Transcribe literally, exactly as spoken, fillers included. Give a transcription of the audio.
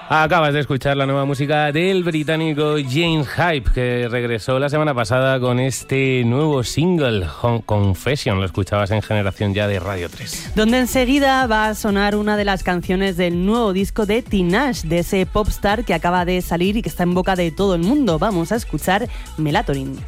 Acabas de escuchar la nueva música del británico James Hype, que regresó la semana pasada con este nuevo single, Confession. Lo escuchabas en Generación Ya de Radio tres. Donde enseguida va a sonar una de las canciones del nuevo disco de Tinashe, de ese popstar que acaba de salir y que está en boca de todo el mundo. Vamos a escuchar Melatonin.